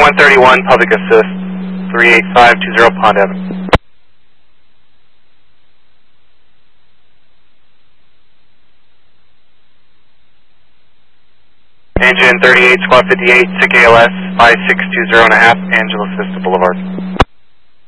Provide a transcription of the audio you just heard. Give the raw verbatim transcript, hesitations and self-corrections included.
one thirty-one, Public Assist, three eight five two zero Pond Avenue. Engine thirty-eight, Squad fifty-eight, S I C A L S, five six two zero and a half, Angela Vista Boulevard.